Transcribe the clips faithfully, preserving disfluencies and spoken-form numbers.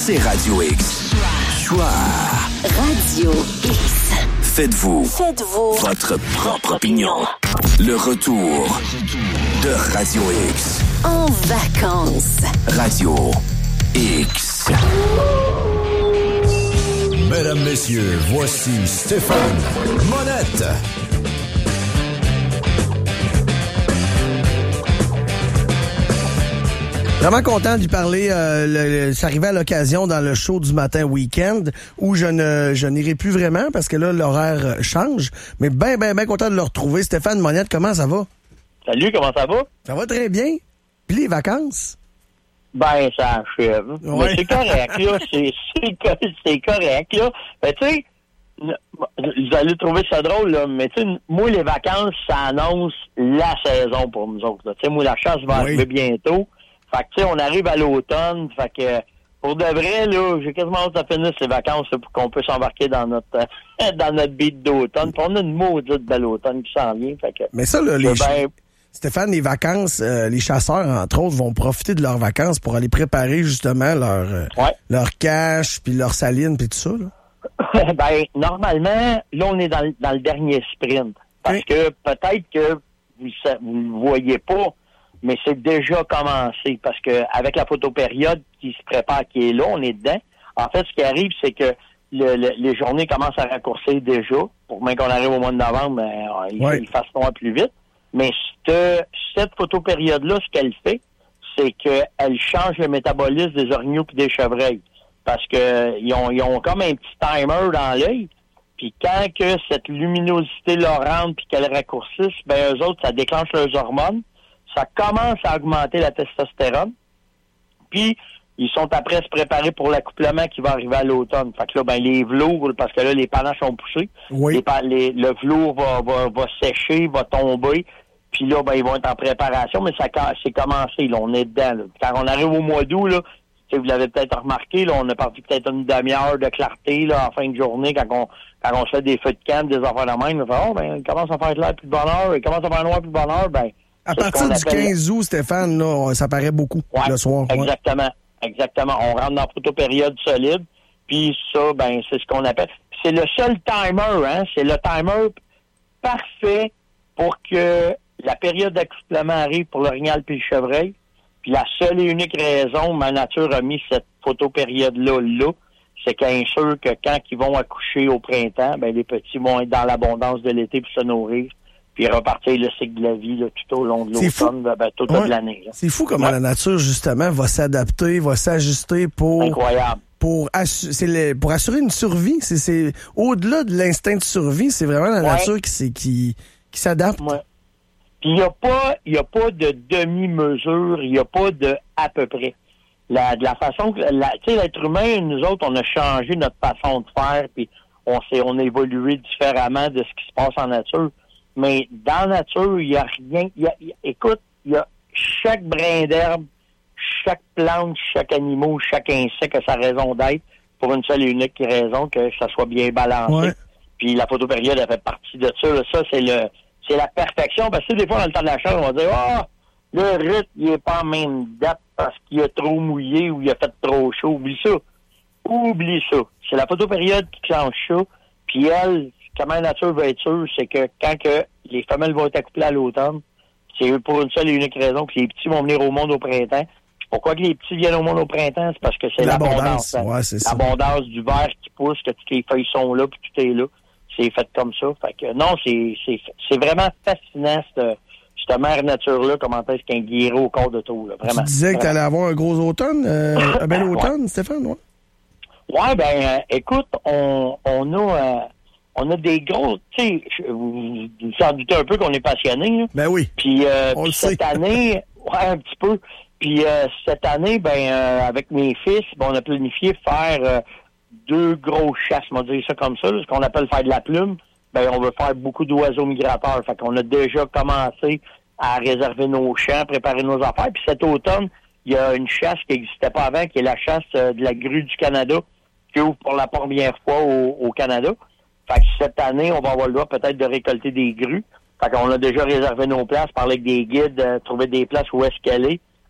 c'est Radio X. Choix. Radio X. Faites-vous. Faites-vous. Votre propre opinion. Le retour de Radio X. En vacances. Radio X. Mesdames, messieurs, voici Stéphane Monette. Vraiment content de lui parler. Euh, le, le, ça arrivait à l'occasion dans le show du matin week-end où je ne je n'irai plus vraiment parce que là, l'horaire change. Mais ben, ben, ben content de le retrouver. Stéphane Monette, comment ça va? Salut, comment ça va? Ça va très bien. Puis les vacances? Ben, ça achève. Ouais. Mais c'est correct, là. C'est, c'est, c'est correct, là. Ben, tu sais, vous allez trouver ça drôle, là, mais tu sais, moi, les vacances, ça annonce la saison pour nous autres. Tu sais, moi, la chasse va oui. arriver bientôt. Fait que, tu sais, on arrive à l'automne. Fait que, pour de vrai, là, j'ai quasiment hâte de finir ces vacances là, pour qu'on puisse s'embarquer dans notre dans notre beat d'automne. Puis on a une maudite belle automne qui s'en vient. Fait que, mais ça, là, les... ben, Stéphane, les vacances, euh, les chasseurs, entre autres, vont profiter de leurs vacances pour aller préparer, justement, leur euh, ouais. leur cache, puis leur saline, puis tout ça, là. Ben, normalement, là, on est dans, le- dans le dernier sprint. Parce oui. que peut-être que vous ne le voyez pas, mais c'est déjà commencé. Parce que avec la photopériode qui se prépare, qui est là, on est dedans. En fait, ce qui arrive, c'est que le, le, les journées commencent à raccourcir déjà. Pour même qu'on arrive au mois de novembre, ben, il, ouais. il fasse noir plus vite. Mais cette, cette photopériode-là, ce qu'elle fait, c'est qu'elle change le métabolisme des orignaux et des chevreuils. Parce que ils ont, ils ont comme un petit timer dans l'œil. Puis quand que cette luminosité leur rentre puis qu'elle raccourcisse, ben eux autres, ça déclenche leurs hormones. Ça commence à augmenter la testostérone. Puis ils sont après à se préparer pour l'accouplement qui va arriver à l'automne. Fait que là, ben les velours, parce que là, les panaches sont poussés. Oui. Les, les, le velours va, va, va sécher, va tomber. Puis là, ben, ils vont être en préparation, mais ça c'est commencé, là, on est dedans. Là. Quand on arrive au mois d'août, là, vous l'avez peut-être remarqué, là, on a parti peut-être une demi-heure de clarté là, en fin de journée, quand on quand on se fait des feux de camp, des affaires de même. On fait, oh, ben, il commence à faire clair plus de bonne heure, il commence à faire noir plus de bonne heure, ben. À partir du appelle... quinze août, Stéphane, là, ça paraît beaucoup ouais, le soir. Exactement. Ouais. Exactement. On rentre dans la photopériode solide. Puis ça, ben, c'est ce qu'on appelle. C'est le seul timer, hein. C'est le timer parfait pour que la période d'accouplement arrive pour l'orignal puis le chevreuil. Puis la seule et unique raison, ma nature a mis cette photopériode-là là, c'est qu'elle sûr que quand ils vont accoucher au printemps, ben les petits vont être dans l'abondance de l'été pour se nourrir, puis repartir le cycle de la vie là, tout au long de l'automne, ben, tout au long ouais. de l'année. Là. C'est fou comment ouais. la nature, justement, va s'adapter, va s'ajuster pour... Incroyable. Pour, assu- c'est le, pour assurer une survie. C'est, c'est au-delà de l'instinct de survie, c'est vraiment la ouais. nature qui, c'est, qui, qui s'adapte. Ouais. Puis il n'y a pas, il y a pas de demi-mesure, il n'y a pas de à peu près. La, de la façon que, la, tu sais, l'être humain, nous autres, on a changé notre façon de faire, puis on s'est, on a évolué différemment de ce qui se passe en nature. Mais dans la nature, il n'y a rien. Y a, y a, écoute, il y a chaque brin d'herbe, chaque plante, chaque animal, chaque insecte a sa raison d'être pour une seule et unique raison, que ça soit bien balancé. Ouais. Puis la photopériode, elle fait partie de ça. Là. Ça, c'est le c'est la perfection. Parce que des fois, dans le temps de la chasse, on va dire Ah, oh, le rythme, il est pas en même date parce qu'il a trop mouillé ou il a fait trop chaud. Oublie ça. Oublie ça. C'est la photopériode qui clenche ça. Puis elle, comment la nature va être sûre, c'est que quand que les femelles vont être accouplées à l'automne, c'est pour une seule et unique raison que les petits vont venir au monde au printemps. Puis pourquoi que les petits viennent au monde au printemps? C'est parce que c'est l'abondance. l'abondance, hein? Ouais, c'est l'abondance du verre qui pousse, que toutes les feuilles sont là, puis tout est là. C'est fait comme ça. Fait que non, c'est c'est c'est vraiment fascinant, cette, cette mère nature-là, comment est-ce qu'un guéret au corps de tout, là. Vraiment. Tu disais vraiment. que tu allais avoir un gros automne, euh, un bel automne, ouais. Stéphane, ouais? Ouais, ben, euh, écoute, on, on a... Euh, On a des gros, tu sais, vous vous en doutez un peu qu'on est passionnés. Là. Ben oui. Puis, euh, on puis le cette sait. année, ouais, un petit peu. Puis euh, cette année, ben, euh, avec mes fils, ben, on a planifié faire euh, deux gros chasses, on va dire ça comme ça, là, ce qu'on appelle faire de la plume. Ben, on veut faire beaucoup d'oiseaux migrateurs. Fait qu'on a déjà commencé à réserver nos champs, préparer nos affaires. Puis cet automne, il y a une chasse qui n'existait pas avant, qui est la chasse euh, de la grue du Canada, qui ouvre pour la première fois au, au Canada. Fait que cette année, on va avoir le droit peut-être de récolter des grues. Fait qu'on a déjà réservé nos places, parler avec des guides, euh, trouver des places où est-ce qu'elle est.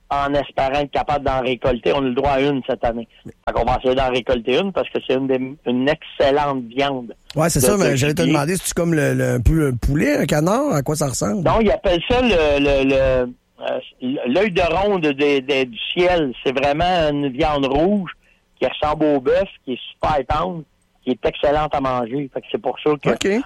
en espérant être capable d'en récolter. On a le droit à une cette année. Fait qu'on va essayer d'en récolter une parce que c'est une, des, une excellente viande. Ouais, c'est de, ça, mais de j'allais te demander, c'est-tu comme le, le, un peu le poulet, un canard? À quoi ça ressemble? Non, ils appellent ça le, le, le euh, l'œil de ronde de, de, de, du ciel. C'est vraiment une viande rouge qui ressemble au bœuf, qui est super tendre, qui est excellente à manger. Fait que c'est pour ça que OK.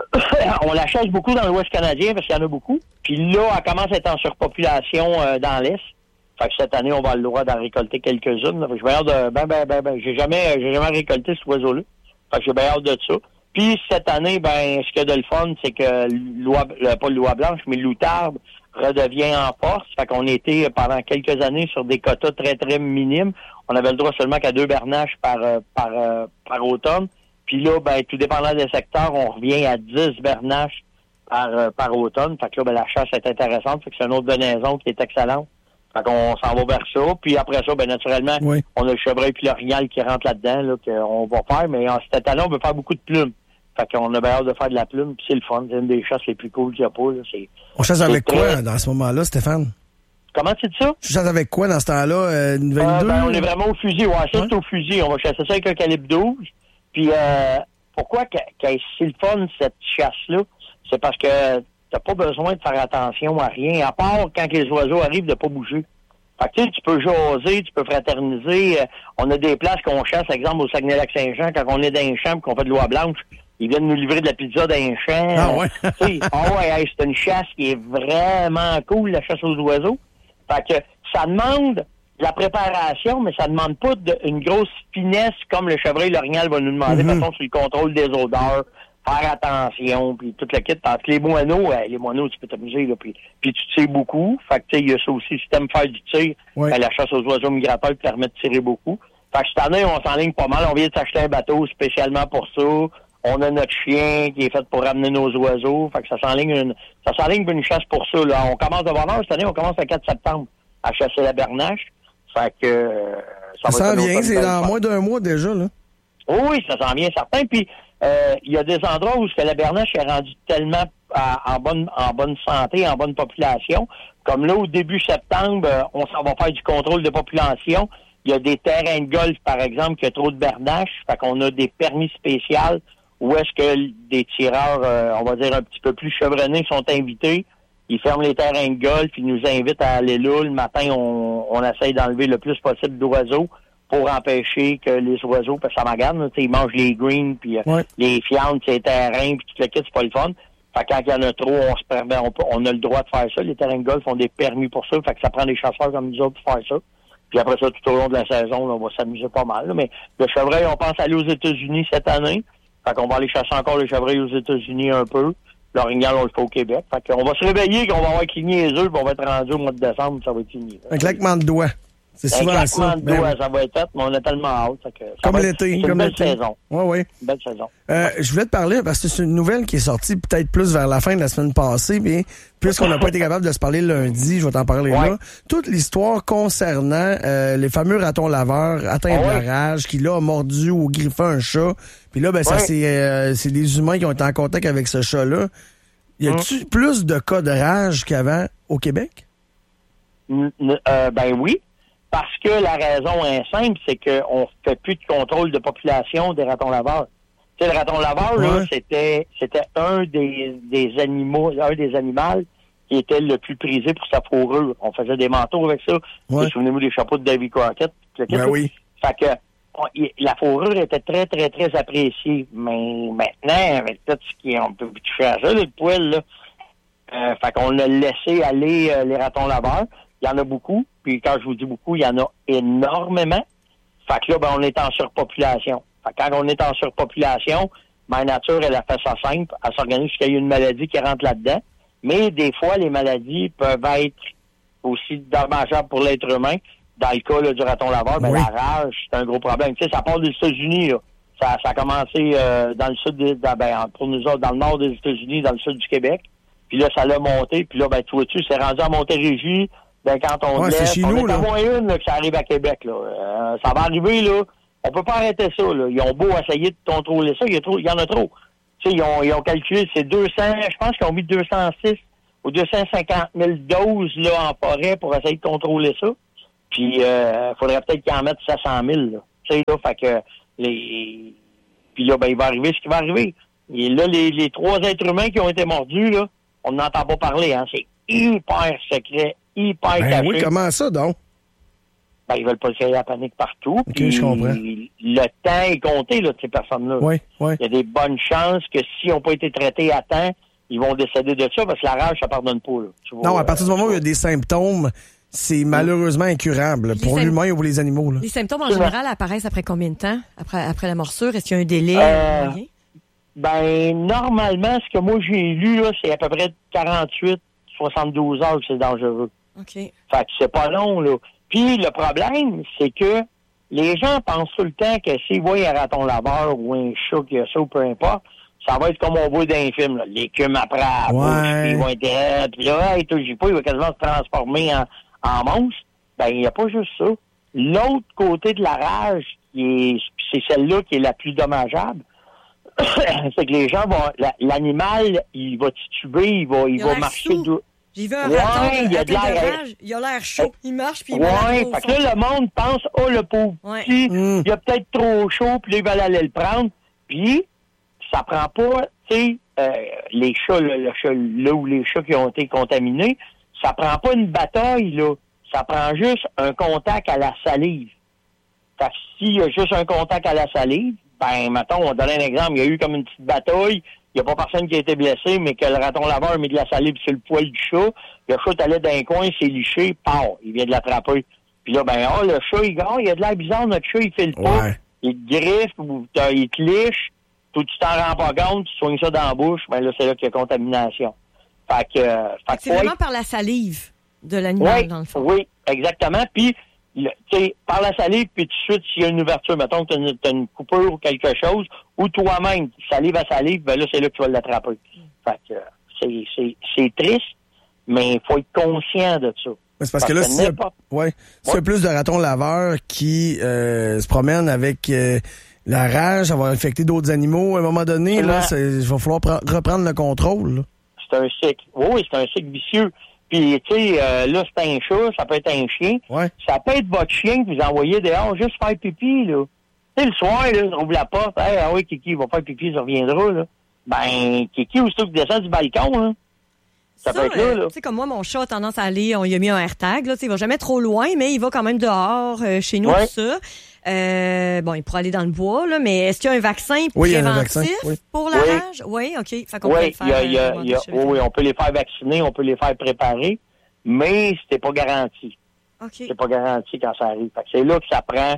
on la chasse beaucoup dans l'Ouest canadien parce qu'il y en a beaucoup. Puis là, elle commence à être en surpopulation euh, dans l'Est. Fait que cette année, on va avoir le droit d'en récolter quelques-unes. Fait que j'ai bien hâte de... Ben, ben, ben, ben, j'ai jamais, j'ai jamais récolté cet oiseau-là. Fait que j'ai bien hâte de ça. Puis cette année, ben, ce qu'il y a de le fun, c'est que l'oie, pas le l'oie blanche, mais l'outarde redevient en force. Fait qu'on était pendant quelques années sur des quotas très, très minimes. On avait le droit seulement qu'à deux bernaches par, par, par, par automne. Puis là, ben, tout dépendant des secteurs, on revient à dix bernaches par, par automne. Fait que là, ben, la chasse est intéressante. Fait que c'est une autre venaison qui est excellente. Fait qu'on s'en va vers ça. Puis après ça, ben, naturellement, oui. on a le chevreuil puis l'orignal qui rentre là-dedans, là, qu'on va faire. Mais en cette année, on veut faire beaucoup de plumes. Fait qu'on a bien hâte de faire de la plume. Puis c'est le fun. C'est une des chasses les plus cool qu'il y a pas, là. C'est, on chasse c'est avec très... quoi dans ce moment-là, Stéphane? Comment tu dis ça? Tu chasses avec quoi dans ce temps-là? Euh, une vingt-deux? Euh, ben, on est vraiment au fusil. Ouais, ça, ouais. C'est au fusil. On va chasser ça avec un calibre douze. Puis, euh, pourquoi que, que c'est le fun, cette chasse-là? C'est parce que t'as pas besoin de faire attention à rien, à part quand les oiseaux arrivent de pas bouger. Fait que, tu sais, tu peux jaser, tu peux fraterniser. Euh, on a des places qu'on chasse, exemple, au Saguenay-Lac-Saint-Jean, quand on est dans un champ et qu'on fait de l'oie blanche, ils viennent nous livrer de la pizza dans un champ. Ah ouais? Tu sais, oh ouais, hey, c'est une chasse qui est vraiment cool, la chasse aux oiseaux. Fait que ça demande de la préparation, mais ça demande pas de, une grosse finesse comme le chevreuil l'orignal va nous demander, mm-hmm. Façon sur le contrôle des odeurs, faire attention, puis tout le kit. Parce que les moineaux, euh, les moineaux, tu peux t'amuser, là, puis, puis tu tires beaucoup. Fait que, tu sais, il y a ça aussi, si t'aimes faire du tir, ouais. Ben, la chasse aux oiseaux migrateurs te permet de tirer beaucoup. Fait que cette année, on s'enligne pas mal. On vient de s'acheter un bateau spécialement pour ça. On a notre chien qui est fait pour ramener nos oiseaux. Fait que ça s'enligne une, ça s'enligne une chasse pour ça, là. On commence de bonne heure cette année, on commence le quatre septembre à chasser la bernache. Fait que, euh, ça, ça s'en vient, c'est dans moins d'un mois déjà, là. Oh oui, ça s'en vient certain. Puis, euh, il y a des endroits où la bernache est rendue tellement à, en bonne, en bonne santé, en bonne population. Comme là, au début septembre, on s'en va faire du contrôle de population. Il y a des terrains de golf, par exemple, qui a trop de bernache. Fait qu'on a des permis spéciaux où est-ce que des tireurs, euh, on va dire un petit peu plus chevronnés, sont invités. Ils ferment les terrains de golf, ils nous invitent à aller là. Le matin, on, on essaye d'enlever le plus possible d'oiseaux pour empêcher que les oiseaux, parce que ça m'agane, ils mangent les greens, puis ouais. Les fientes, les terrains, puis tout le kit, c'est pas le fun. Fait que quand il y en a trop, on se permet, on, peut, on a le droit de faire ça. Les terrains de golf ont des permis pour ça, fait que ça prend des chasseurs comme nous autres pour faire ça. Puis après ça, tout au long de la saison, là, on va s'amuser pas mal. Là. Mais le chevreuil, on pense aller aux États-Unis cette année. Fait qu'on va aller chasser encore le chevreuil aux États-Unis un peu. L'orignal, on le fait au Québec. Fait qu'on va se réveiller, qu'on va avoir cligné les œufs, puis on va être rendu au mois de décembre, ça va être fini. Un claquement de doigts. C'est souvent ça. Un claquement de doigts, ça va être fait, mais on a tellement hâte. Que ça comme va l'été. C'est comme une belle l'été. saison. Oui, oui. Une belle saison. Euh, je voulais te parler, parce que c'est une nouvelle qui est sortie peut-être plus vers la fin de la semaine passée, mais puisqu'on n'a pas été capable de se parler lundi, je vais t'en parler ouais. là. Toute l'histoire concernant euh, les fameux ratons laveurs atteints oh, de la rage, qui là a mordu ou griffé un chat. Puis là, ben ça ouais. c'est, euh, c'est des humains qui ont été en contact avec ce chat-là. Y a-tu hum. plus de cas de rage qu'avant au Québec? N- n- euh, ben oui. Parce que la raison est simple, c'est qu'on fait plus de contrôle de population des ratons laveurs. Tu sais, le raton laveur, ouais. là, c'était c'était un des, des animaux, un des animaux qui était le plus prisé pour sa fourrure. On faisait des manteaux avec ça. Ouais. Souvenez-vous des chapeaux de Davy Crockett. Ben oui. Fait que on, la fourrure était très, très, très appréciée. Mais maintenant, avec tout ce qui est, on peut plus toucher à ça, le poil, là. Euh, fait qu'on a laissé aller euh, les ratons laveurs. Il y en a beaucoup. Puis quand je vous dis beaucoup, il y en a énormément. Fait que là, ben, on est en surpopulation. Fait que quand on est en surpopulation, ma nature, elle a fait ça simple. Elle s'organise jusqu'à y ait une maladie qui rentre là-dedans. Mais des fois, les maladies peuvent être aussi dommageables pour l'être humain. Dans le cas là, du raton laveur, ben, oui. La rage, c'est un gros problème. Tu sais, ça part des États-Unis, là. Ça, ça a commencé euh, dans le sud, des, dans, ben, pour nous autres, dans le nord des États-Unis, dans le sud du Québec. Puis là, ça l'a monté. Puis là, ben, tu vois-tu, c'est rendu à Montérégie. Ben, quand on ouais, laisse, c'est chez on nous, est à moins une, là, que ça arrive à Québec, là. Euh, ça va arriver, là. On peut pas arrêter ça, là. Ils ont beau essayer de contrôler ça, il y, a trop, il y en a trop. Tu sais, ils ont, ils ont calculé, c'est deux cents, je pense qu'ils ont mis deux cent six ou deux cent cinquante mille doses là, en forêt pour essayer de contrôler ça. Puis, il euh, faudrait peut-être qu'ils en mettent sept cent mille. Là. Tu sais, là, fait que les... Puis là, ben, il va arriver ce qui va arriver. Et là, les, les trois êtres humains qui ont été mordus, là, on n'entend pas parler, hein. C'est hyper secret, hyper ben caché. Oui, comment ça, donc? Ben, ils veulent pas créer la panique partout. OK, Puis, je comprends. le temps est compté, là, de ces personnes-là. Oui, oui. Il y a des bonnes chances que s'ils n'ont pas été traités à temps, ils vont décéder de ça, parce que la rage, ça pardonne pas, là. Tu vois, Non, à partir du euh, moment où il y a des symptômes, c'est malheureusement incurable Les pour sym- l'humain ou pour les animaux. Là. Les symptômes, en C'est vrai. général, apparaissent après combien de temps? Après, après la morsure? Est-ce qu'il y a un délai? Euh, Rien? Ben, normalement, ce que moi j'ai lu, là, c'est à peu près quarante-huit, soixante-douze heures que c'est dangereux. OK. Fait que c'est pas long, là. Puis le problème, c'est que les gens pensent tout le temps que s'ils voient un raton laveur ou un chat qui a ça ou peu importe, ça va être comme on voit dans les films, là. L'écume après la Ouais. bouche, puis ils vont être raides, puis là, hey, touche pas, il va quasiment se transformer en, en monstre. Ben, il n'y a pas juste ça. L'autre côté de la rage, qui est, c'est celle-là qui est la plus dommageable, c'est que les gens vont, la- l'animal, il va tituber, il va, il Il a va l'air marcher sous. de... J'ai vu un Ouais, raton il y a à de tête de l'air- rage. Il a l'air chaud. Il marche, puis il Ouais, va la fait que là, le monde pense, oh, le pauvre Ouais. petit, Mm. il a peut-être trop chaud, puis là, il va aller le prendre. Puis, ça prend pas, tu sais, euh, les chats, là, le chat, là où les chats qui ont été contaminés, ça prend pas une bataille, là. Ça prend juste un contact à la salive. Fait que s'il y a juste un contact à la salive, ben, mettons, on va donner un exemple, il y a eu comme une petite bataille, il n'y a pas personne qui a été blessé, mais que le raton laveur a mis de la salive sur le poil du chat, le chat allait dans un coin, s'est liché, paf, il vient de l'attraper. Puis là, ben, oh, le chat, il, oh, il a de l'air bizarre, notre chat, il file pas, Ouais. il te griffe, ou t'as- il te liche, toi, tu t'en rends pas compte, tu soignes ça dans la bouche, ben là, c'est là qu'il y a contamination. Fait que, euh, fait que C'est faut vraiment être- par la salive de l'animal, oui, dans le fond. oui, exactement. Puis, le- tu sais, par la salive, puis tout de suite, s'il y a une ouverture, mettons que tu as une, t'as une coupure ou quelque chose, ou toi-même, salive à salive, ben là, c'est là que tu vas l'attraper. Fait que, euh, c'est, c'est, c'est triste, mais il faut être conscient de ça. Mais c'est parce que là, s'il y a, n'importe- ouais, s'il y a Ouais. plus de ratons laveurs qui euh, se promènent avec euh, la rage, ça va infecter d'autres animaux. À un moment donné, là, Exactement. c'est- il va falloir pre- reprendre le contrôle. Là. C'est un cycle. Oui, oui, c'est un cycle vicieux. Puis, tu sais, euh, là, c'est un chat, ça peut être un chien. Ouais. Ça peut être votre chien que vous envoyez dehors juste faire pipi, là. Tu sais, le soir, là, il ouvre la porte. Hey, ah oui, Kiki, il va faire pipi, ça reviendra, là. Ben, Kiki, aussitôt qu'il descend du balcon, là, ça, peut être là, euh, là. Tu sais, comme moi, mon chat a tendance à aller, on lui a mis un AirTag, là, tu sais, il va jamais trop loin, mais il va quand même dehors, euh, chez nous, Ouais. tout ça. Euh, bon, il pourrait aller dans le bois, là, mais est-ce qu'il y a un vaccin Oui, il y a un préventif vaccin, oui. pour la Oui. rage? Oui, OK. Fait qu'on peut le Oui, faire. il y a, il y a, euh, il y a- chez oui, le oui, on peut les faire vacciner, on peut les faire préparer, mais c'était pas garanti. OK. C'est pas garanti quand ça arrive. Fait que c'est là que ça prend,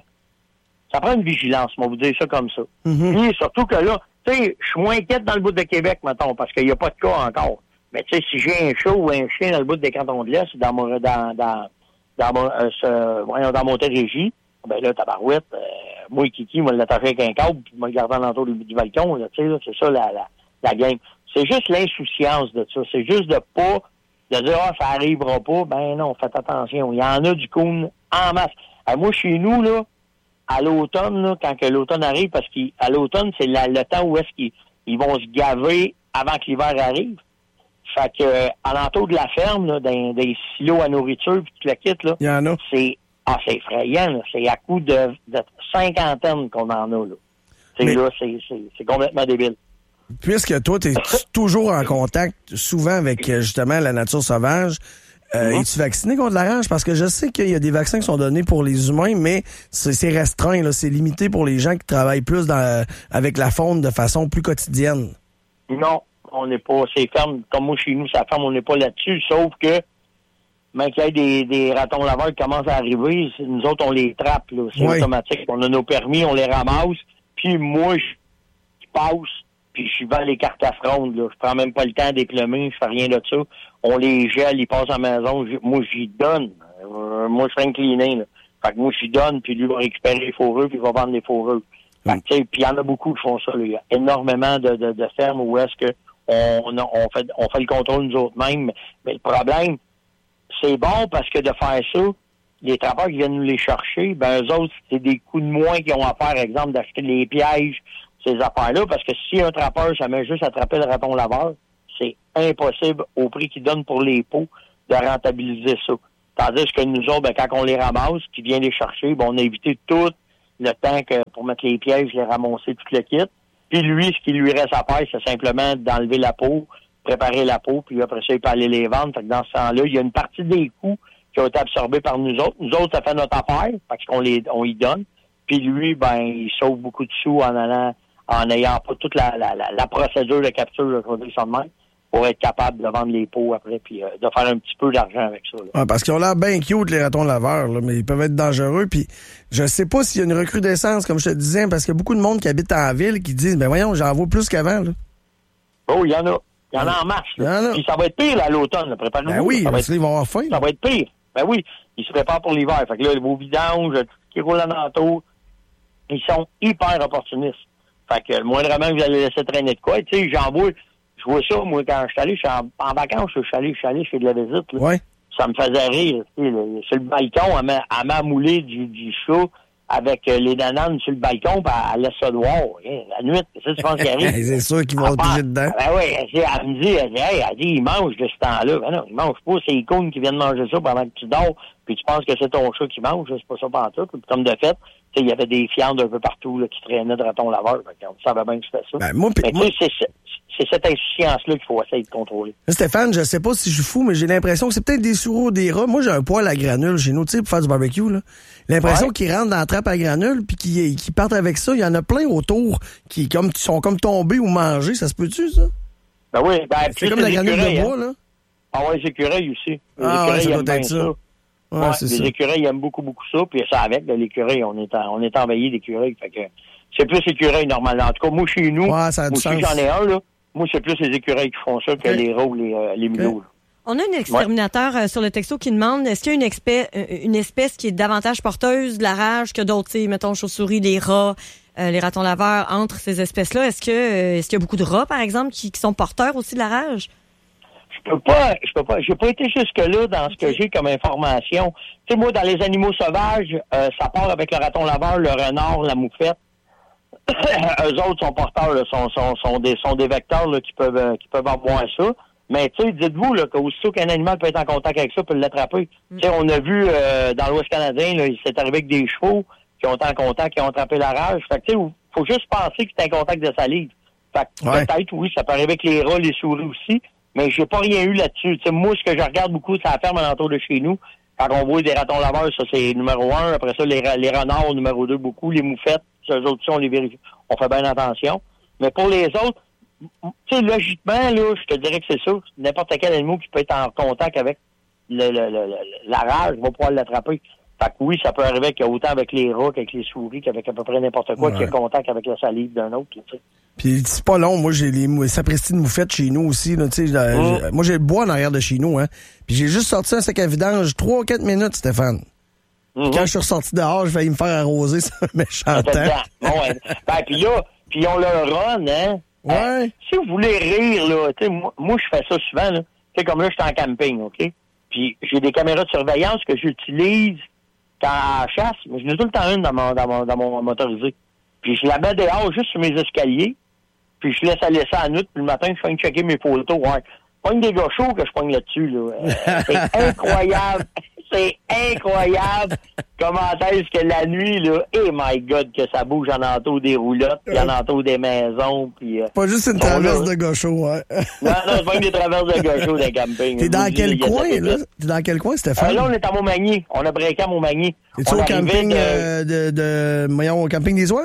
ça prend une vigilance, on va vous dire ça comme ça. Mhm. Puis surtout que là, tu sais, je suis moins inquiète dans le bout de Québec, mettons, parce qu'il n'y a pas de cas encore. Mais tu sais, si j'ai un chat ou un chien dans le bout des cantons de l'Est, dans mon dans dans dans mon euh, ce, voyons, dans Montérégie, ben là, tabarouette, euh, moi et Kiki, moi l'attacher avec un câble, puis moi le garder l'entour du, du balcon, là, tu sais, là, c'est ça la, la, la game. C'est juste l'insouciance de ça. C'est juste de pas de dire ah, ça arrivera pas. Ben non, faites attention. Il y en a du coon en masse. Euh, moi, chez nous, là, à l'automne, là, quand que l'automne arrive, parce qu'à l'automne, c'est la, le temps où est-ce qu'ils ils vont se gaver avant que l'hiver arrive. Fait que euh, alentour de la ferme, là, dans des silos à nourriture, puis tout le kit, là, Il y en a. c'est ah, c'est effrayant, là. C'est à coup de, de cinquantaine qu'on en a, là. C'est Mais- là, c'est, c'est, c'est complètement débile. Puisque toi, tu es toujours en contact souvent avec euh, justement la nature sauvage, euh, Mhm. es-tu vacciné contre la rage? Parce que je sais qu'il y a des vaccins qui sont donnés pour les humains, mais c'est, c'est restreint, là, c'est limité pour les gens qui travaillent plus dans, avec la faune de façon plus quotidienne. Non, on n'est pas, c'est ferme, comme moi chez nous, ça ferme, on n'est pas là-dessus, sauf que, même qu'il y ait des, des ratons laveurs qui commencent à arriver, c'est- nous autres, on les trappe, là. C'est Oui. automatique. On a nos permis, on les ramasse, puis moi, je je passe, puis je vends les cartes à fronde, là. Je prends même pas le temps d'éplumer, je fais rien de ça. On les gèle, ils passent à la maison, J- moi, j'y donne. Euh, moi, je fais incliner, là. Fait que moi, j'y donne, puis lui va récupérer les fourreux, puis il va vendre les fourreux. Fait que, tu sais, puis il y en a beaucoup qui font ça, là. Il y a énormément de, de, de fermes où est-ce que on, on, fait, on fait le contrôle nous autres mêmes. Mais le problème, c'est bon parce que de faire ça, les trappeurs qui viennent nous les chercher, ben eux autres, c'est des coups de moins qu'ils ont à faire, exemple, d'acheter les pièges, ces affaires-là, parce que si un trappeur, ça met juste à attraper le raton laveur, c'est impossible, au prix qu'ils donnent pour les pots, de rentabiliser ça. Tandis que nous autres, ben, quand on les ramasse, qui vient les chercher, ben, on a évité tout le temps que pour mettre les pièges, les ramasser, tout le kit. Puis lui, ce qui lui reste à faire, c'est simplement d'enlever la peau, préparer la peau, puis après ça, il peut aller les vendre. Fait que dans ce temps-là, il y a une partie des coûts qui ont été absorbés par nous autres. Nous autres, ça fait notre affaire, parce qu'on les, on y donne. Puis lui, ben, il sauve beaucoup de sous en allant, en n'ayant pas toute la, la, la, la procédure de capture, là, je vais dire ça de même, pour être capable de vendre les pots après, puis euh, de faire un petit peu d'argent avec ça. Là. Ah, parce qu'ils ont l'air bien cute, les ratons laveurs, là, mais ils peuvent être dangereux. Puis je sais pas s'il y a une recrudescence, comme je te disais, parce qu'il y a beaucoup de monde qui habite en ville qui disent, ben voyons, j'en vois plus qu'avant. Là. Oh, il y en a. Il y en a en masse. Là. Puis ça va être pire là, à l'automne. Là. Préparez-vous. Ben oui, ça va être, être, ils vont avoir faim. Ça va être pire. Ben oui, ils se préparent pour l'hiver. Fait que là, vos vidanges, tout ce qui roule alentour, ils sont hyper opportunistes. Fait que moindrement que vous allez laisser traîner de quoi, tu sais, j'en vois, je vois ça, moi, quand je suis allé, je suis en, en vacances, je suis allé, je suis allé, je fais de la visite, là. Ouais. Ça me faisait rire, tu sais, là, sur le balcon, elle m'a, elle m'a moulé du, du chat avec euh, les dananes sur le balcon, puis elle, elle laisse ça dehors. Hein, la nuit, c'est ça, tu penses qu'il arrive? C'est sûr qu'ils vont se bouger dedans. Ben oui, elle, elle me dit, elle dit, hey, elle dit, ils mangent de ce temps-là. Ben non, ils mangent pas, c'est les cônes qui viennent manger ça pendant que tu dors, puis tu penses que c'est ton chat qui mange, c'est pas ça pantoute. Puis comme de fait, il y avait des fientes un peu partout là, qui traînaient de ratons laveurs. On savait bien que c'était ça. Ben, moi, mais moi... c'est, c'est cette insouciance-là qu'il faut essayer de contrôler. Stéphane, je sais pas si je suis fou, mais j'ai l'impression que c'est peut-être des sureaux, des rats. Moi, j'ai un poêle à granules chez nous, tu sais, pour faire du barbecue. Là. L'impression ouais. qu'ils rentrent dans la trappe à granules puis qu'ils, qu'ils partent avec ça. Il y en a plein autour qui, comme, qui sont comme tombés ou mangés. Ça se peut-tu, ça? Ben oui. Ben, c'est comme la granule de bois, hein. là? Ah oui, les écureuils aussi. Les ah écureuils ouais, ça aiment doit être bien ça. ça. Ouais, ouais, c'est les ça. écureuils aiment beaucoup, beaucoup ça. Puis ça avec, ben, l'écureuil, on est, en, on est envahi d'écureuils. Fait que c'est plus écureuils, normalement. En tout cas, moi, chez nous, ouais, ça a moi, du si sens. j'en ai un, là, moi, c'est plus les écureuils qui font ça que okay. les rats ou les, euh, les minots. Okay. On a un exterminateur ouais. euh, sur le texto qui demande, est-ce qu'il y a une espèce, une espèce qui est davantage porteuse de la rage que d'autres, tu sais, mettons, chauves-souris, les rats, euh, les ratons laveurs, entre ces espèces-là? Est-ce que, euh, est-ce qu'il y a beaucoup de rats, par exemple, qui, qui sont porteurs aussi de la rage? Je peux pas, je peux pas, j'ai pas été jusque-là dans ce que j'ai comme information. Tu sais, moi, dans les animaux sauvages, euh, ça part avec le raton laveur, le renard, la moufette. Eux autres sont porteurs, là, sont, sont, sont des, sont des vecteurs, là, qui peuvent, euh, qui peuvent avoir ça. Mais, tu sais, dites-vous, là, qu'aussitôt qu'un animal peut être en contact avec ça, peut l'attraper. Mm. Tu sais, on a vu, euh, dans l'Ouest canadien, là, il s'est arrivé avec des chevaux qui ont été en contact, qui ont attrapé la rage. Fait que, tu sais, faut juste penser que c'est un contact de salive. Fait que, ouais. peut-être, oui, ça peut arriver avec les rats, les souris aussi. Mais j'ai pas rien eu là-dessus. Tu sais, moi, ce que je regarde beaucoup, c'est la ferme alentour de chez nous. Quand on voit des ratons laveurs, ça, c'est numéro un. Après ça, les, les renards, numéro deux, beaucoup. Les moufettes, eux autres, on les vérifie. On fait bien attention. Mais pour les autres, tu sais, logiquement, là, je te dirais que c'est ça. N'importe quel animal qui peut être en contact avec le, le, le, le, la rage va pouvoir l'attraper. Fait que oui, ça peut arriver qu'il y a autant avec les rats qu'avec les souris, qu'avec à peu près n'importe quoi, ouais. qui a contact avec la salive d'un autre, tu sais. Puis c'est pas long, moi j'ai les sapristi de moufettes chez nous aussi, là, tu sais. Mmh. Moi j'ai le bois en arrière de chez nous, hein. Puis j'ai juste sorti un sac à vidange trois ou quatre minutes, Stéphane. Mmh. Quand je suis ressorti dehors, j'ai failli me faire arroser ça, méchant temps. Bon, ouais. Ben puis là, puis on le run, hein. Ouais. Euh, si vous voulez rire, là, tu sais, moi, moi je fais ça souvent, là. Tu sais, comme là, je suis en camping, OK? Puis j'ai des caméras de surveillance que j'utilise quand à chasse, mais je n'ai tout le temps une dans mon, dans mon, dans mon motorisé. Puis je la mets dehors juste sur mes escaliers, puis je laisse aller ça à la nuit, puis le matin, je fais checker mes photos. Ouais. Pogne des gars chauds que je pogne là-dessus, là. Euh, c'est incroyable. C'est incroyable comment est-ce que la nuit, là, eh my God, que ça bouge en entour des roulottes, puis en entour des maisons, puis... Euh, pas juste une traverse là, de gars chauds, hein. Non, non, c'est pas des traverses de gars chauds d'un camping. T'es dans quel coin, là? T'es dans quel coin, Stéphane? Euh, là, on est à Montmagny. On a breaké à Montmagny. Es-tu au camping de... Euh, de, de... Voyons, au camping des Oies?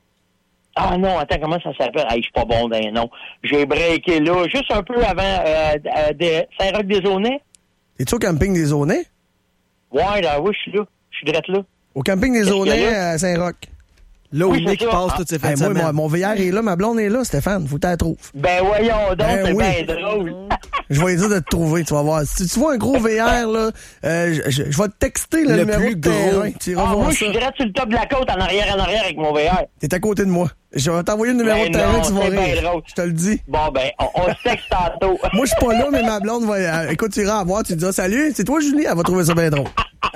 Ah non, attends, comment ça s'appelle? Hey, je suis pas bon d'un nom. J'ai breaké là, juste un peu avant euh, de Saint-Roch-des-Aunais. Es-tu au camping des Aunais? Ouais, là, oui, je suis là. Je suis direct là. Au camping des Aunais à Saint-Roch. Là où oui, Nick passe toutes ses fins hey, de moi, semaine. Moi, mon V R est là, ma blonde est là, Stéphane. Faut que tu la trouves. Ben voyons donc, ben, c'est oui. bien drôle. Je vais dire de te trouver, tu vas voir. Si tu vois un gros V R, là, euh, je, je, je vais te texter le, le numéro plus de terrain. Tu ah, moi, je suis direct sur le top de la côte, en arrière, en arrière, avec mon V R. T'es à côté de moi. Je vais t'envoyer le numéro ben de terrain, non, tu vas rire. Drôle. Je te le dis. Bon, ben, on, on se texte tantôt. Moi, je suis pas là, mais ma blonde va... Euh, écoute, tu iras à voir, tu dis « Salut, c'est toi, Julie? » Elle va trouver ça bien drôle.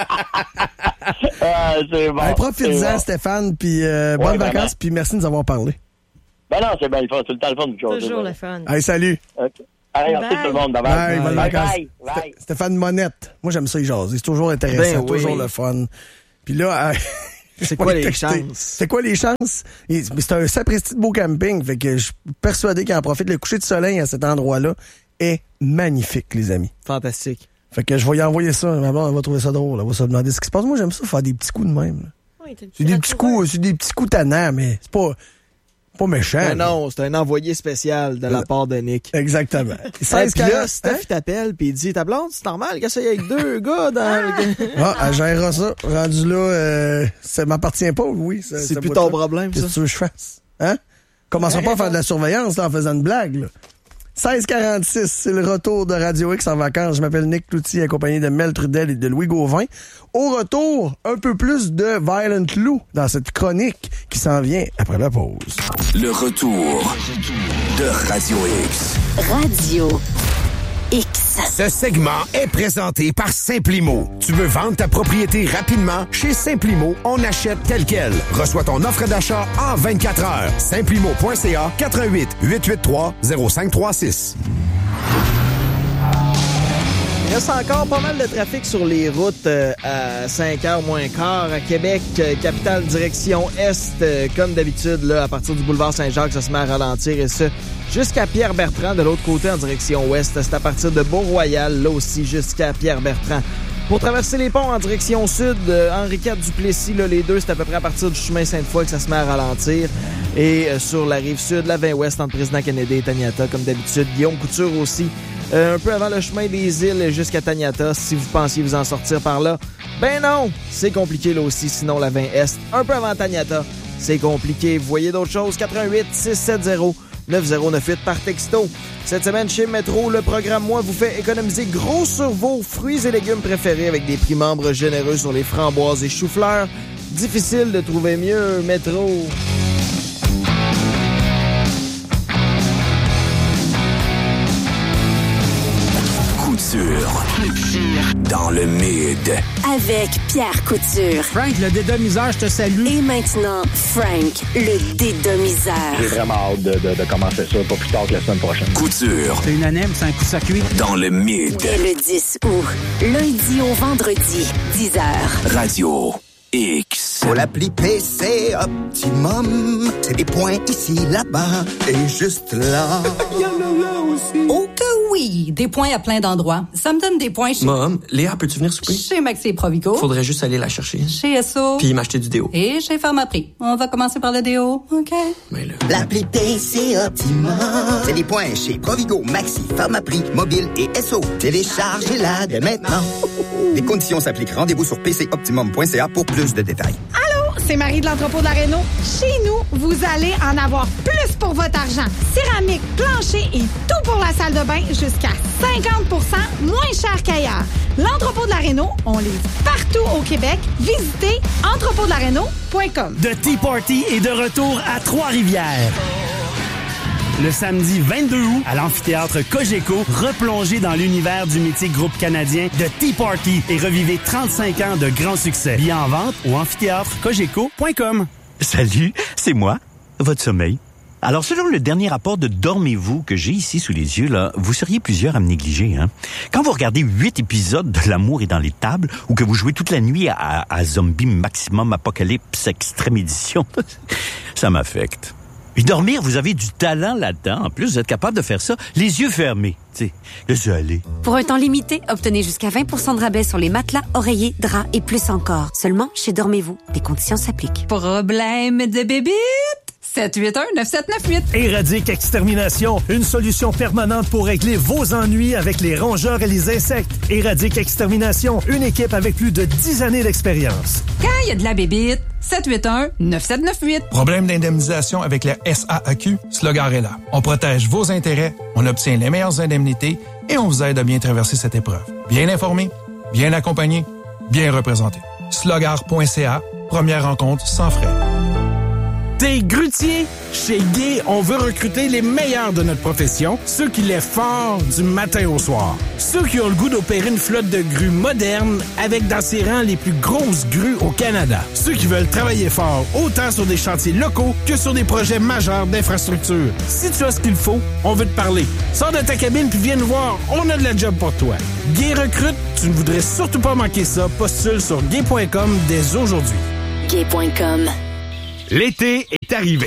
ah, c'est bon. Hey, profite-en, bon. Stéphane, puis euh, bonnes ouais, ben vacances, puis merci de nous avoir parlé. Ben non, c'est bien le fun, tout le temps le fun. Toujours le fun. Hey, salut. OK. Allez, merci tout le monde. Bye bye. Bye, Bye, bye, bye. Bye. Stéphane Monette. Moi, j'aime ça, il jase. C'est toujours intéressant, Ben oui. toujours le fun. Puis là, euh, c'est quoi les texté. chances? C'est quoi les chances? Il- C'est un sapristi de beau camping. Fait que je suis persuadé qu'il en profite. Le coucher de soleil à cet endroit-là est magnifique, les amis. Fantastique. Fait que je vais y envoyer ça. Ma blonde, elle va trouver ça drôle. Elle va se demander ce qui se passe. Moi, j'aime ça, faire des petits coups de même. là. Oui, t'as le C'est des petit petits ratoureux. coups, c'est des petits coups tannants, mais c'est pas, pas méchant. Ben là. non, c'est un envoyé spécial de la part de Nick. Exactement. Et seize puis là, quarante, Steph, hein? il t'appelle, puis il dit, ta blonde, c'est normal qu'elle soit avec deux gars dans le... Ah, elle gérera ça. Rendu là, euh, ça m'appartient pas, oui. ça- C'est ça plus bout ton là. problème, Qu'est-ce ça. que tu veux que je fasse? Hein? Commençons pas à faire de la surveillance là, en faisant une blague. Là. seize quarante-six, c'est le retour de Radio X en vacances. Je m'appelle Nick Cloutier, accompagné de Mel Trudel et de Louis Gauvin. Au retour, un peu plus de Violent Lou dans cette chronique qui s'en vient après la pause. Le retour de Radio X. Radio X. Ce segment est présenté par Simplimo. Tu veux vendre ta propriété rapidement? Chez Simplimo, on achète tel quel. Reçois ton offre d'achat en vingt-quatre heures. Simplimo point c a quatre un huit, huit huit trois, zéro cinq trois six. Il reste encore pas mal de trafic sur les routes euh, à cinq heures moins quart à Québec, euh, capitale direction Est. Euh, comme d'habitude, là, à partir du boulevard Saint-Jacques, ça se met à ralentir et ce, jusqu'à Pierre-Bertrand. De l'autre côté, en direction Ouest, c'est à partir de Beau-Royal, là aussi, jusqu'à Pierre-Bertrand. Pour traverser les ponts en direction Sud, euh, Henri quatre Duplessis, là, les deux, c'est à peu près à partir du chemin Sainte-Foy que ça se met à ralentir. Et euh, sur la rive Sud, la vingt Ouest, entre Président Kennedy et Taniata, comme d'habitude. Guillaume Couture aussi. Euh, un peu avant le chemin des îles jusqu'à Taniata, si vous pensiez vous en sortir par là. Ben non, c'est compliqué là aussi, sinon la vingt Est, un peu avant Taniata, c'est compliqué. Vous voyez d'autres choses, quatre un huit, six sept zéro, neuf zéro neuf huit par texto. Cette semaine chez Métro, le programme Moi vous fait économiser gros sur vos fruits et légumes préférés avec des prix membres généreux sur les framboises et choux-fleurs. Difficile de trouver mieux, Métro. Couture. Dans le mid. Avec Pierre Couture. Frank, le dédomiseur, je te salue. Et maintenant, Frank, le dédomiseur. J'ai vraiment hâte de, de, de commencer ça, pas plus tard que la semaine prochaine. Couture. C'est unanime, c'est un coup de circuit. Dans le mid. Dès le dix août, lundi au vendredi, dix heures. Radio X. Pour l'appli P C Optimum, c'est des points ici, là-bas et juste là. Oh que oui! Des points à plein d'endroits. Ça me donne des points chez... Mom, Léa, peux-tu venir souper? Chez Maxi et Provigo. Faudrait juste aller la chercher. Chez S O. Puis m'acheter du déo. Et chez Pharmaprix. On va commencer par le déo, OK? Mais là... L'appli P C Optimum, c'est des points chez Provigo, Maxi, Pharmaprix, Mobile et S O. Téléchargez-la dès maintenant. Les conditions s'appliquent. Rendez-vous sur p c optimum point c a pour plus de détails. Allô, c'est Marie de l'entrepôt de la Réno. Chez nous, vous allez en avoir plus pour votre argent. Céramique, plancher et tout pour la salle de bain jusqu'à cinquante pour cent moins cher qu'ailleurs. L'entrepôt de la Réno, on livre partout au Québec. Visitez entrepôt de la réno point com. The Tea Party est de retour à Trois-Rivières. Le samedi vingt-deux août, à l'amphithéâtre Cogeco, replongez dans l'univers du mythique groupe canadien The Tea Party et revivez trente-cinq ans de grands succès. Billets en vente au amphithéâtre cogeco point com. Salut, c'est moi, votre sommeil. Alors, selon le dernier rapport de Dormez-vous que j'ai ici sous les yeux, là, vous seriez plusieurs à me négliger. Hein? Quand vous regardez huit épisodes de L'amour est dans les tables ou que vous jouez toute la nuit à, à Zombie Maximum Apocalypse Extrême Édition, ça m'affecte. Et dormir, vous avez du talent là-dedans. En plus, vous êtes capable de faire ça les yeux fermés. Tu sais, laissez aller. Pour un temps limité, obtenez jusqu'à vingt pour cent de rabais sur les matelas, oreillers, draps et plus encore. Seulement chez Dormez-vous. Les conditions s'appliquent. Problème de bébite? sept huit un neuf sept neuf huit. Éradique Extermination, une solution permanente pour régler vos ennuis avec les rongeurs et les insectes. Éradique Extermination, une équipe avec plus de dix années d'expérience. Quand il y a de la bébite, sept huit un neuf sept neuf huit. Problème d'indemnisation avec la S A A Q? Slogar est là. On protège vos intérêts, on obtient les meilleures indemnités et on vous aide à bien traverser cette épreuve. Bien informé, bien accompagné, bien représenté. slogar point c a, première rencontre sans frais. T'es grutier? Chez Guy, on veut recruter les meilleurs de notre profession, ceux qui lèvent fort du matin au soir. Ceux qui ont le goût d'opérer une flotte de grues moderne avec dans ses rangs les plus grosses grues au Canada. Ceux qui veulent travailler fort autant sur des chantiers locaux que sur des projets majeurs d'infrastructure. Si tu as ce qu'il faut, on veut te parler. Sors de ta cabine puis viens nous voir, on a de la job pour toi. Guy recrute, tu ne voudrais surtout pas manquer ça. Postule sur gay point com dès aujourd'hui. gay point com. L'été est arrivé.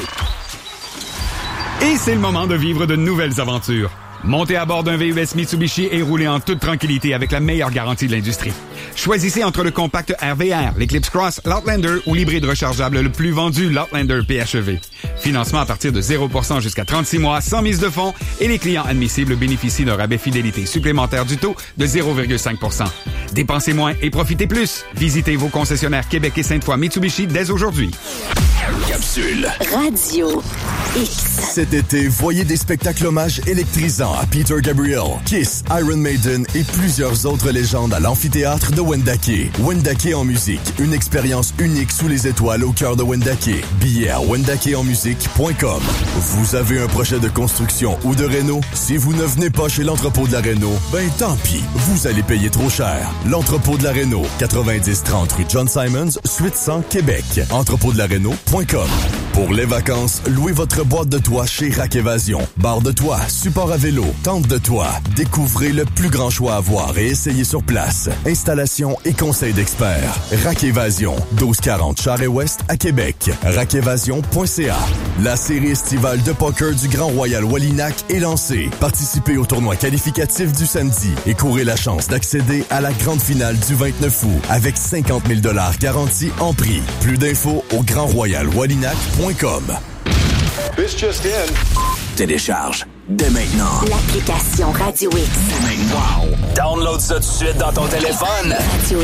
Et c'est le moment de vivre de nouvelles aventures. Montez à bord d'un V U S Mitsubishi et roulez en toute tranquillité avec la meilleure garantie de l'industrie. Choisissez entre le compact R V R, l'Eclipse Cross, l'Outlander ou l'hybride rechargeable le plus vendu, l'Outlander P H E V. Financement à partir de zéro pour cent jusqu'à trente-six mois, sans mise de fonds, et les clients admissibles bénéficient d'un rabais fidélité supplémentaire du taux de zéro virgule cinq pour cent. Dépensez moins et profitez plus. Visitez vos concessionnaires Québec et Sainte-Foy Mitsubishi dès aujourd'hui. Capsule. Radio X. Cet été, voyez des spectacles hommages électrisants à Peter Gabriel, Kiss, Iron Maiden et plusieurs autres légendes à l'amphithéâtre de Wendake. Wendake en musique, une expérience unique sous les étoiles au cœur de Wendake. Billets à wendake en musique point com. Vous avez un projet de construction ou de réno? Si vous ne venez pas chez l'entrepôt de la réno, ben tant pis, vous allez payer trop cher. L'entrepôt de la réno, quatre-vingt-dix trente rue John Simons, suite cent, Québec. entrepôt de la réno point com. Pour les vacances, louez votre boîte de toit chez Rack Évasion. Barre de toit, support à vélo, tente de toit. Découvrez le plus grand choix à voir et essayez sur place. Installation et conseils d'experts. Rack Évasion, douze quarante Charest-Ouest à Québec. rack évasion point c a. La série estivale de poker du Grand Royal Wallinac est lancée. Participez au tournoi qualificatif du samedi et courez la chance d'accéder à la grande finale du vingt-neuf août avec cinquante mille dollars garantis en prix. Plus d'infos au grand royal wallinac point com. This just in. Télécharge dès maintenant L'application Radio X. Wow! Download ça tout de suite dans ton téléphone. Radio